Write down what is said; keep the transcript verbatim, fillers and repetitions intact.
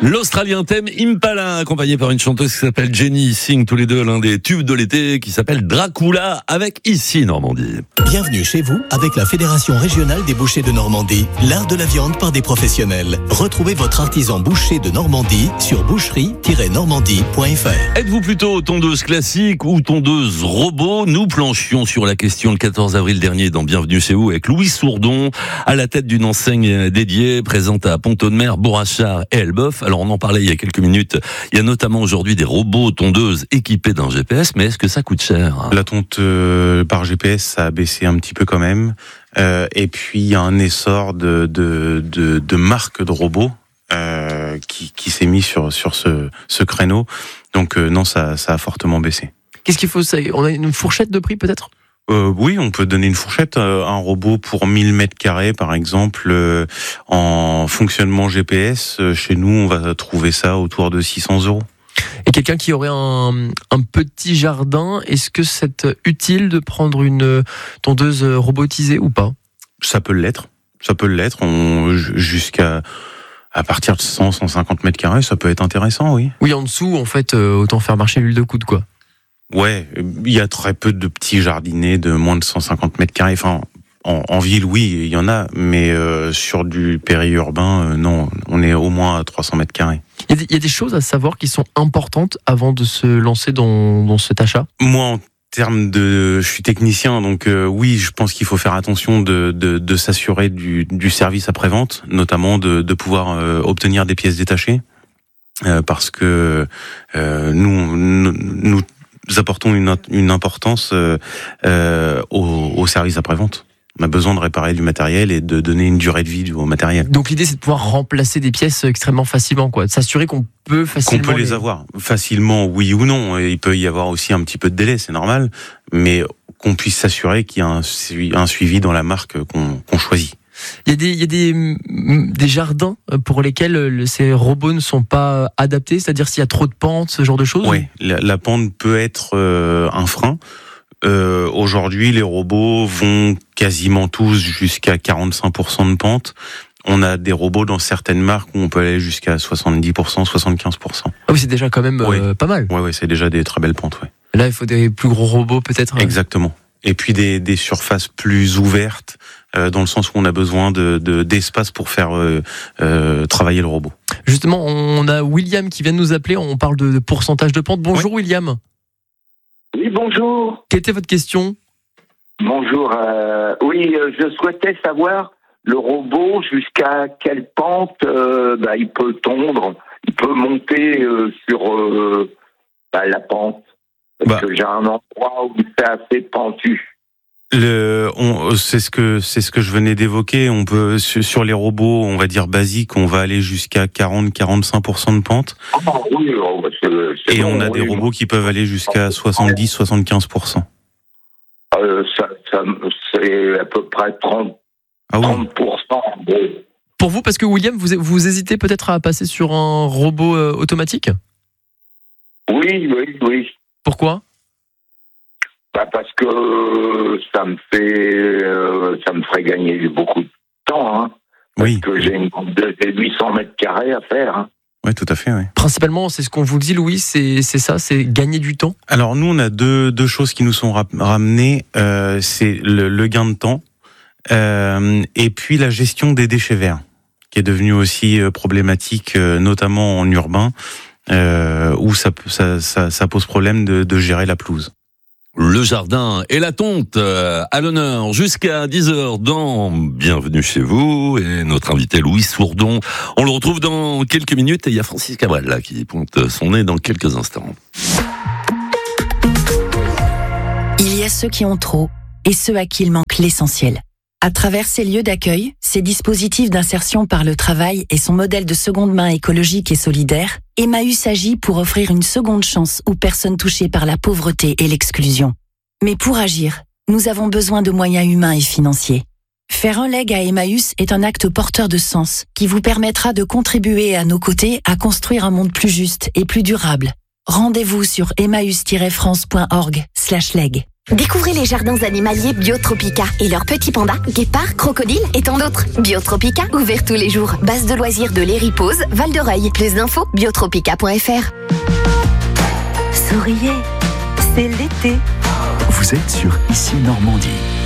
L'Australien thème Impala, accompagné par une chanteuse qui s'appelle Jenny, signe tous les deux l'un des tubes de l'été qui s'appelle Dracula, avec Ici Normandie. Bienvenue chez vous avec la Fédération Régionale des Bouchers de Normandie, l'art de la viande par des professionnels. Retrouvez votre artisan boucher de Normandie sur boucherie tiret normandie point f r. Êtes-vous plutôt tondeuse classique ou tondeuse robot? Nous planchions sur la question le quatorze avril dernier dans Bienvenue chez vous avec Louis Sourdon, à la tête d'une enseigne dédiée, présente à Pont-Audemer, Bourrachard et Elbeuf. Alors on en parlait il y a quelques minutes, il y a notamment aujourd'hui des robots tondeuses équipés d'un G P S, mais est-ce que ça coûte cher? La tonte euh, par G P S, ça a baissé un petit peu quand même. Euh, et puis il y a un essor de, de, de, de marques de robots euh, qui, qui s'est mis sur, sur ce, ce créneau. Donc euh, non, ça, ça a fortement baissé. Qu'est-ce qu'il faut? On a une fourchette de prix peut-être? Euh, oui, on peut donner une fourchette. Euh, un robot pour mille mètres carrés, par exemple, euh, en fonctionnement G P S, euh, chez nous, on va trouver ça autour de six cents euros. Et quelqu'un qui aurait un, un petit jardin, est-ce que c'est utile de prendre une tondeuse robotisée ou pas? Ça peut l'être. Ça peut l'être. On, jusqu'à à partir de cent, cent cinquante mètres carrés, ça peut être intéressant, oui. Oui, en dessous, en fait, euh, autant faire marcher l'huile de coude, quoi. Ouais, il y a très peu de petits jardinets de moins de cent cinquante mètres carrés. Enfin, en, en ville, oui, il y en a, mais euh, sur du périurbain, euh, non, on est au moins à trois cents mètres carrés. Il y, y a des choses à savoir qui sont importantes avant de se lancer dans, dans cet achat? Moi, en termes de, je suis technicien, donc euh, oui, je pense qu'il faut faire attention de, de, de s'assurer du, du service après-vente, notamment de, de pouvoir euh, obtenir des pièces détachées, euh, parce que euh, nous, nous, nous Nous apportons une, une importance euh, euh, au, au service après-vente. On a besoin de réparer du matériel et de donner une durée de vie au matériel. Donc l'idée, c'est de pouvoir remplacer des pièces extrêmement facilement, quoi. De s'assurer qu'on peut facilement... Qu'on peut les, les avoir facilement, oui ou non. Il peut y avoir aussi un petit peu de délai, c'est normal, mais qu'on puisse s'assurer qu'il y a un, un suivi dans la marque qu'on, qu'on choisit. Il y a des, il y a des, des jardins pour lesquels ces robots ne sont pas adaptés, c'est-à-dire s'il y a trop de pentes, ce genre de choses? Oui, la, la pente peut être euh, un frein. Euh, aujourd'hui, les robots vont quasiment tous jusqu'à quarante-cinq pour cent de pente. On a des robots dans certaines marques où on peut aller jusqu'à soixante-dix pour cent, soixante-quinze pour cent. Ah oui, c'est déjà quand même oui. euh, pas mal. Oui, ouais, c'est déjà des très belles pentes. Ouais. Là, il faut des plus gros robots peut-être. Exactement. Et puis des, des surfaces plus ouvertes, euh, dans le sens où on a besoin de, de d'espace pour faire euh, euh, travailler le robot. Justement, on a William qui vient de nous appeler, on parle de pourcentage de pente. Bonjour ouais. William. Oui, bonjour. Quelle était votre question? Bonjour. Euh, oui, euh, je souhaitais savoir le robot jusqu'à quelle pente euh, bah, il peut tondre, il peut monter euh, sur euh, bah, la pente. Parce bah, que j'ai un endroit où c'est assez pentu. Le, on, c'est ce que c'est ce que je venais d'évoquer. On peut sur les robots, on va dire basiques, on va aller jusqu'à quarante à quarante-cinq pour cent de pente. Ah, oui, oh, c'est, c'est Et bon, on a oui, des robots qui peuvent aller jusqu'à soixante-dix à soixante-quinze pour cent. Euh, ça, ça, c'est à peu près trente, ah oui. trente pour cent. Bon. Pour vous, parce que William, vous vous hésitez peut-être à passer sur un robot euh, automatique? Oui, oui, oui. Pourquoi? Bah parce que euh, ça me fait, euh, ça me ferait gagner beaucoup de temps, hein. Parce oui. que j'ai une de huit cents mètres carrés à faire. Hein. Oui, tout à fait. Oui. Principalement, c'est ce qu'on vous dit, Louis, c'est c'est ça, c'est gagner du temps. Alors nous, on a deux deux choses qui nous sont ramenées. Euh, c'est le, le gain de temps euh, et puis la gestion des déchets verts, qui est devenue aussi problématique, euh, notamment en urbain. Euh, où ça, ça, ça, ça pose problème de, de gérer la pelouse. Le jardin et la tonte euh, à l'honneur jusqu'à dix heures dans Bienvenue chez vous et notre invité Louis Sourdon. On le retrouve dans quelques minutes et il y a Francis Cabrel là qui pointe son nez dans quelques instants. Il y a ceux qui ont trop et ceux à qui il manque l'essentiel. À travers ces lieux d'accueil, ces dispositifs d'insertion par le travail et son modèle de seconde main écologique et solidaire, Emmaüs agit pour offrir une seconde chance aux personnes touchées par la pauvreté et l'exclusion. Mais pour agir, nous avons besoin de moyens humains et financiers. Faire un leg à Emmaüs est un acte porteur de sens qui vous permettra de contribuer à nos côtés à construire un monde plus juste et plus durable. Rendez-vous sur emmaüs tiret france point org slash leg. Découvrez les jardins animaliers Biotropica et leurs petits pandas, guépards, crocodiles et tant d'autres. Biotropica, ouvert tous les jours. Base de loisirs de l'Héripose, Val-de-Reuil. Plus d'infos, biotropica point f r. Souriez, c'est l'été. Vous êtes sur Ici Normandie.